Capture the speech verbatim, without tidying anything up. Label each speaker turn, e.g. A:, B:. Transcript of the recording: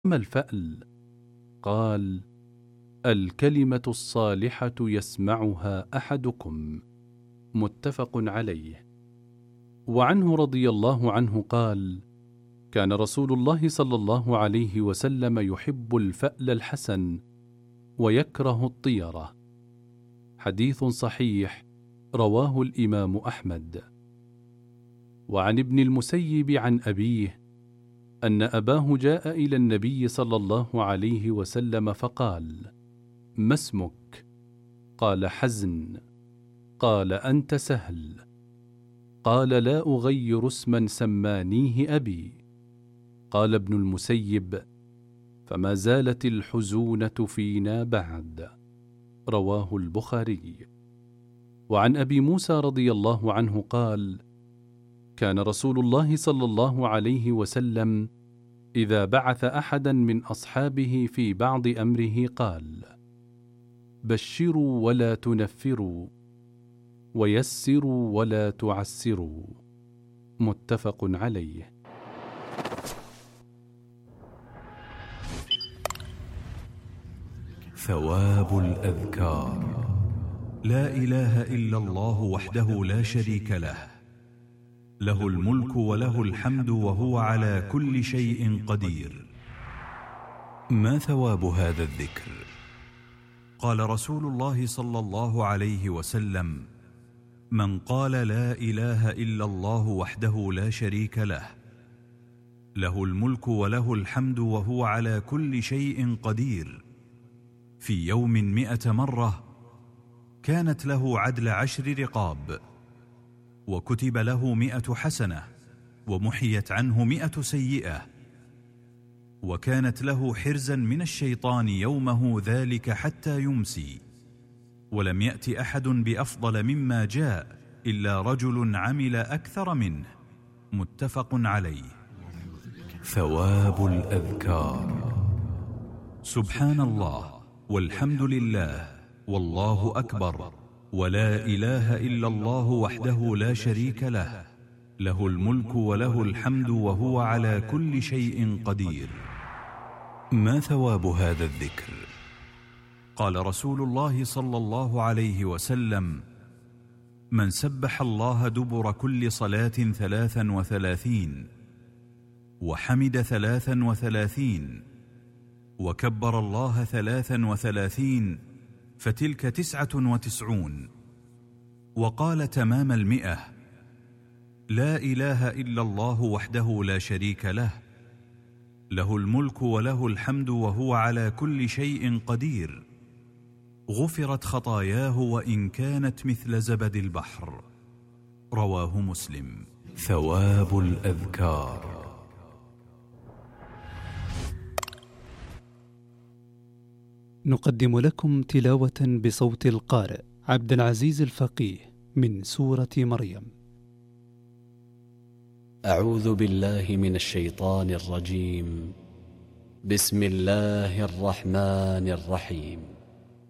A: ما الفأل؟ قال: الكلمة الصالحة يسمعها أحدكم. متفق عليه. وعنه رضي الله عنه قال: كان رسول الله صلى الله عليه وسلم يحب الفأل الحسن ويكره الطيرة. حديث صحيح رواه الإمام أحمد. وعن ابن المسيب عن أبيه أن أباه جاء إلى النبي صلى الله عليه وسلم فقال: ما اسمك؟ قال: حزن. قال: أنت سهل. قال: لا أغير اسما سمانيه أبي. قال ابن المسيب: فما زالت الحزونة فينا بعد. رواه البخاري. وعن أبي موسى رضي الله عنه قال: كان رسول الله صلى الله عليه وسلم إذا بعث أحدا من أصحابه في بعض أمره قال: بشروا ولا تنفروا، ويسروا ولا تعسروا. متفق عليه.
B: ثواب الأذكار. لا إله إلا الله وحده لا شريك له، له الملك وله الحمد وهو على كل شيء قدير. ما ثواب هذا الذكر؟ قال رسول الله صلى الله عليه وسلم: من قال لا إله إلا الله وحده لا شريك له، له الملك وله الحمد وهو على كل شيء قدير، في يوم مئة مرة، كانت له عدل عشر رقاب، وكتب له مئة حسنة، ومحيت عنه مئة سيئة، وكانت له حرزا من الشيطان يومه ذلك حتى يمسي. ولم يأت أحد بأفضل مما جاء إلا رجل عمل أكثر منه. متفق عليه. ثواب الأذكار. سبحان الله، والحمد لله، والله أكبر، ولا إله إلا الله وحده لا شريك له، له الملك وله الحمد وهو على كل شيء قدير. ما ثواب هذا الذكر؟ قال رسول الله صلى الله عليه وسلم: من سبح الله دبر كل صلاة ثلاثا وثلاثين، وحمد ثلاثا وثلاثين، وكبر الله ثلاثا وثلاثين، فتلك تسعة وتسعون. وقال تمام المئة: لا إله إلا الله وحده لا شريك له، له الملك وله الحمد وهو على كل شيء قدير، غفرت خطاياه وإن كانت مثل زبد البحر. رواه مسلم. ثواب الأذكار.
C: نقدم لكم تلاوة بصوت القارئ عبد العزيز الفقيه من سورة مريم.
D: أعوذ بالله من الشيطان الرجيم. بسم الله الرحمن الرحيم.